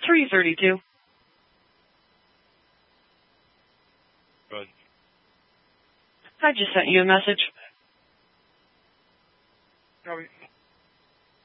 332. Good. I just sent you a message. Copy.